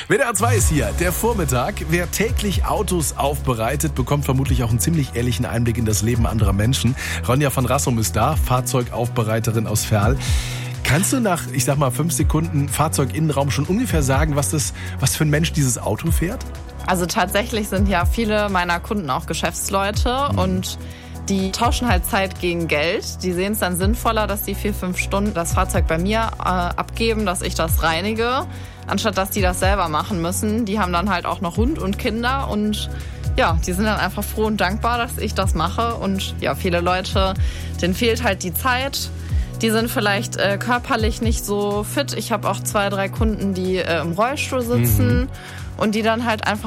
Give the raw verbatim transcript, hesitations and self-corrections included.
W D R zwei ist hier, der Vormittag. Wer täglich Autos aufbereitet, bekommt vermutlich auch einen ziemlich ehrlichen Einblick in das Leben anderer Menschen. Ronja von Rassum ist da, Fahrzeugaufbereiterin aus Verl. Kannst du nach, ich sag mal, fünf Sekunden Fahrzeuginnenraum schon ungefähr sagen, was das, was für ein Mensch dieses Auto fährt? Also tatsächlich sind ja viele meiner Kunden auch Geschäftsleute mhm. und die tauschen halt Zeit gegen Geld. Die sehen es dann sinnvoller, dass die vier, fünf Stunden das Fahrzeug bei mir äh, abgeben, dass ich das reinige, anstatt dass die das selber machen müssen. Die haben dann halt auch noch Hund und Kinder und ja, die sind dann einfach froh und dankbar, dass ich das mache. Und ja, viele Leute, denen fehlt halt die Zeit. Die sind vielleicht äh, körperlich nicht so fit. Ich habe auch zwei, drei Kunden, die äh, im Rollstuhl sitzen mhm. und die dann halt einfach